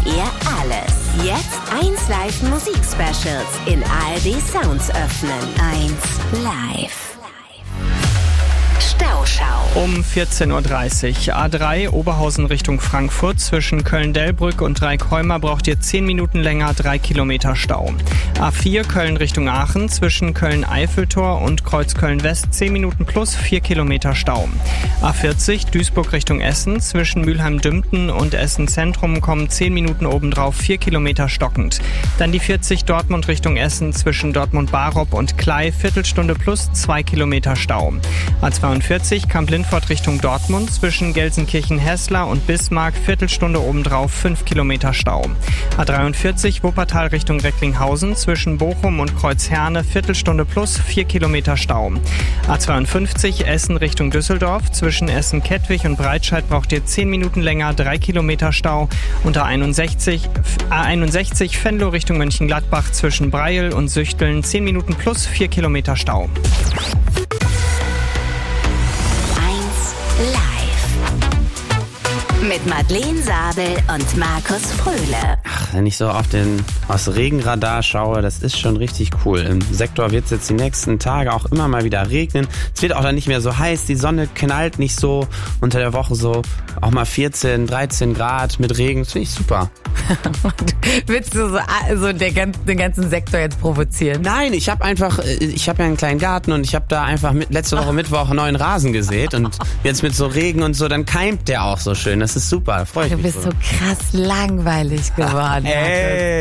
ihr alles. Jetzt 1 Live Musik-Specials in ARD Sounds öffnen. 1 Live. Stauschau. Um 14.30 Uhr. A3 Oberhausen Richtung Frankfurt. Zwischen Köln-Delbrück und Dreieckholmer braucht ihr 10 Minuten länger, 3 Kilometer Stau. A4 Köln Richtung Aachen. Zwischen Köln-Eiffeltor und Kreuzköln-West 10 Minuten plus 4 Kilometer Stau. A40 Duisburg Richtung Essen. Zwischen Mülheim-Dümpten und Essen-Zentrum kommen 10 Minuten obendrauf, 4 Kilometer stockend. Dann die 40 Dortmund Richtung Essen. Zwischen Dortmund-Barob und Klei Viertelstunde plus 2 Kilometer Stau. A42 Kamp-Lindfort Richtung Dortmund. Zwischen Gelsenkirchen-Hessler und Bismarck Viertelstunde obendrauf, 5 Kilometer Stau. A43 Wuppertal Richtung Recklinghausen. Zwischen Bochum und Kreuzherne Viertelstunde plus 4 Kilometer Stau. A52 Essen Richtung Düsseldorf. Zwischen Essen-Kettwig und Breitscheid braucht ihr 10 Minuten länger, 3 Kilometer Stau. Und A61 Venlo Richtung Mönchengladbach. Zwischen Breil und Süchteln 10 Minuten plus 4 Kilometer Stau. Mit Madeleine Sabel und Markus Fröhle. Wenn ich so aufs Regenradar schaue, das ist schon richtig cool. Im Sektor wird es jetzt die nächsten Tage auch immer mal wieder regnen. Es wird auch dann nicht mehr so heiß, die Sonne knallt nicht so. Unter der Woche so auch mal 14, 13 Grad mit Regen. Das finde ich super. Willst du so den ganzen Sektor jetzt provozieren? Nein, ich habe ja einen kleinen Garten und ich habe da einfach letzte Woche Mittwoch neuen Rasen gesät und jetzt mit so Regen und so, dann keimt der auch so schön. Das ist super, freue ich mich. Du bist so krass langweilig geworden. Ey.